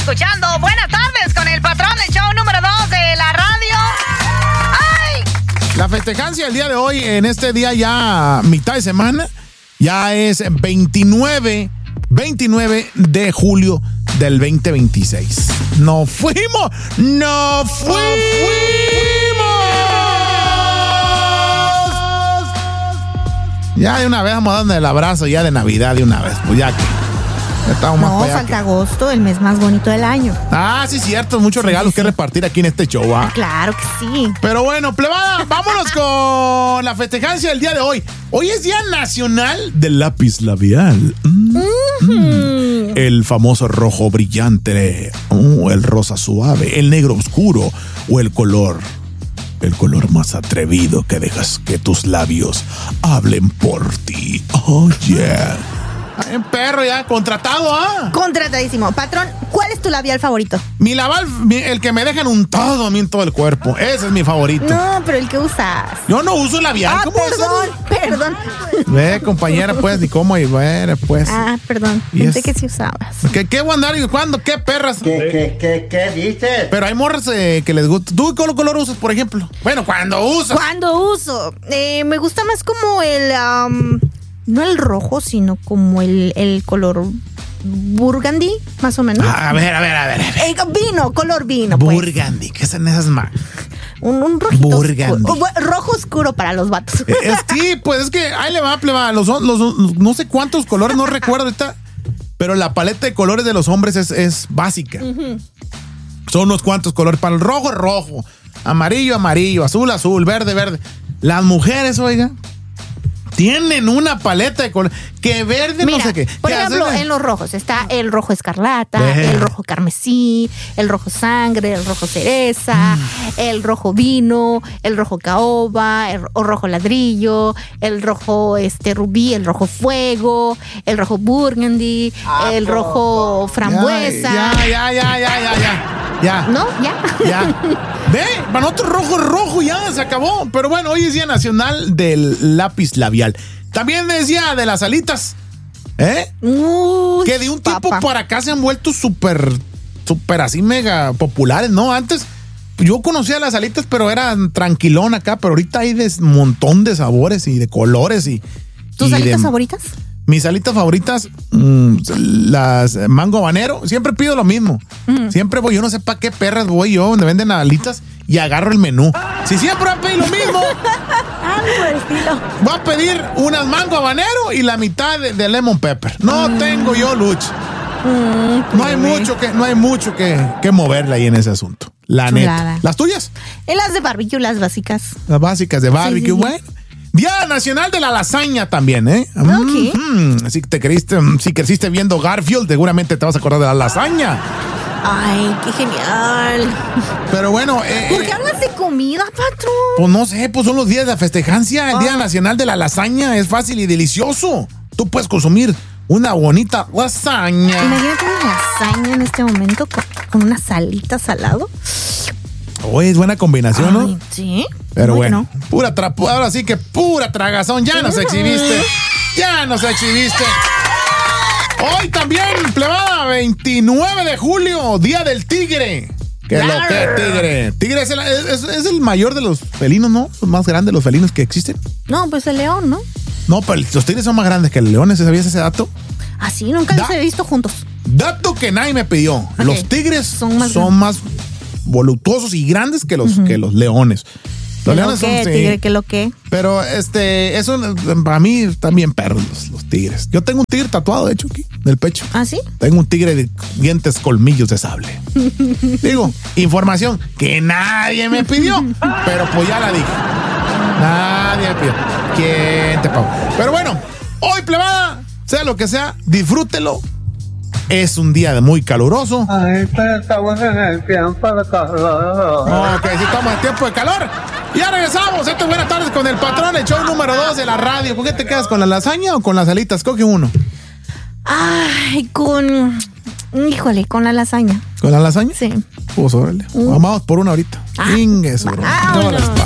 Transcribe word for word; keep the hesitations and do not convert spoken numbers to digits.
escuchando Buenas Tardes con el patrón, el show número dos de la radio. ¡Ay! La festejancia el día de hoy, en este día ya mitad de semana, ya es veintinueve, veintinueve de julio del veinte veintiséis. ¡No fuimos! ¡No fuimos! Ya de una vez vamos dando el abrazo ya de Navidad de una vez, pues ya que estamos más No, para allá falta que... agosto, el mes más bonito del año. Ah, sí, cierto, muchos Sí, regalos sí, que sí. repartir aquí en este show, ¿ah? Claro que sí. Pero bueno, plebada, vámonos con la festejancia del día de hoy. Hoy es Día Nacional del Lápiz Labial. Mm. Mm. El famoso rojo brillante, uh, el rosa suave, el negro oscuro o el color, el color más atrevido que dejas que tus labios hablen por ti. Oh, yeah. Ay, perro ya, contratado, ¿ah? Contratadísimo. Patrón, ¿cuál es tu labial favorito? Mi labial, mi- el que me dejan untado a mí en todo el cuerpo. Ese es mi favorito. No, pero el que usas. Yo no uso labial. Ah, ¿Cómo perdón, perdón. Ve, compañera, pues, ni cómo, y bueno, pues. Ah, perdón. Y Pensé es- que sí usabas. ¿Qué, qué voy a andar y cuándo? ¿Qué perras? ¿Qué, qué, qué, qué dices? Pero hay morras eh, que les gusta. ¿Tú qué color usas, por ejemplo? Bueno, cuando usas. ¿Cuándo uso? Eh, me gusta más como el... am, no el rojo, sino como el, el color burgundy, más o menos. A ver, a ver, a ver. a ver. Eh, vino, color vino, pues. Burgundy, ¿qué son esas más? Un, un rojito Burgundy. oscuro. Oh, bu- rojo oscuro para los vatos. Eh, es- sí, pues es que ahí le va, pleba. Los, los, los- no sé cuántos colores, no recuerdo ahorita. Pero la paleta de colores de los hombres es, es básica. Son unos cuantos colores. Para el rojo, rojo. Amarillo, amarillo. Azul, azul. Verde, verde. Las mujeres, oiga, tienen una paleta de colores. Que verde, Mira, no sé qué. por ¿Qué ejemplo, hacen? en los rojos está el rojo escarlata, Ve. el rojo carmesí, el rojo sangre, el rojo cereza, Mm. el rojo vino, el rojo caoba, el ro- rojo ladrillo, el rojo este rubí, el rojo fuego, el rojo burgundy, el rojo frambuesa. Ya, ya, ya, ya, ya, ya. Ya. ¿No? ¿Ya? Ya. Ve, para nosotros rojo, rojo, ya se acabó. Pero bueno, hoy es Día Nacional del Lápiz Labial. También es Día de las Alitas. ¿Eh? Uy, Que de un tiempo papá. para acá se han vuelto súper, súper así mega populares, ¿no? Antes yo conocía las alitas, pero eran tranquilón acá, pero ahorita hay un montón de sabores y de colores y... ¿Tus y alitas de- favoritas? Mis alitas favoritas, mmm, las mango habanero, siempre pido lo mismo. Mm. Siempre voy, yo no sé para qué perras voy yo, donde venden alitas y agarro el menú. Si siempre voy a pedir lo mismo, Algo por el estilo. voy a pedir unas mango habanero y la mitad de, de lemon pepper. No Mm. tengo yo lucha. No hay mucho que, no hay mucho que, que moverle ahí en ese asunto. La Chulada. neta. ¿Las tuyas? En las de barbecue, las básicas. Las básicas de barbecue, sí, sí. bueno. Día Nacional de la Lasaña también, ¿eh? Ok. Mm, si te creíste, si creciste viendo Garfield, seguramente te vas a acordar de la lasaña. Ay, qué genial. Pero bueno, eh, ¿Por qué hablas de comida, patrón? pues no sé, pues son los días de la festejancia. El Día Ah. Nacional de la Lasaña es fácil y delicioso. Tú puedes consumir una bonita lasaña. Imagínate una lasaña en este momento con, con unas alitas al lado. Oye, es buena combinación, ¿no? Ay, sí. Pero ¿Cómo que bueno, no? pura tra- ahora sí que pura tragazón. Ya nos exhibiste. Ya nos exhibiste. Hoy también, plebada, veintinueve de julio, Día del Tigre. ¿Qué lo que, tigre? Tigre es el, es- es el mayor de los felinos, ¿no? El más grande de los felinos que existen. No, pues el león, ¿no? No, pero los tigres son más grandes que los leones. ¿Sabías ese dato? Así nunca Da- los he visto juntos. Dato que nadie me pidió. Los tigres Son más son más voluptuosos y grandes que los, que los leones. Los ¿Qué lo leones son, que, sí. tigre, que lo que? Pero este, eso para mí están bien perros los, los tigres. Yo tengo un tigre tatuado, de hecho, aquí, en el pecho. ¿Ah, sí? Tengo un tigre de dientes colmillos de sable. Digo, información que nadie me pidió, pero pues ya la dije. Nadie me pidió. ¿Quién te pagó? Pero bueno, hoy, plebada, sea lo que sea, disfrútelo. Es un día de muy caluroso. Ay, pero estamos en el tiempo de calor. Ok, sí estamos en tiempo de calor. Y ya regresamos. Esto es Buenas Tardes con el patrón, el show número dos de la radio. ¿Con qué te quedas? ¿Con la lasaña o con las alitas? Coge uno. Ay, con... Híjole, con la lasaña. ¿Con la lasaña? Sí. Pues órale. Vamos por una ahorita. Ah, Ingue su vámonos. broma. Órale, pa.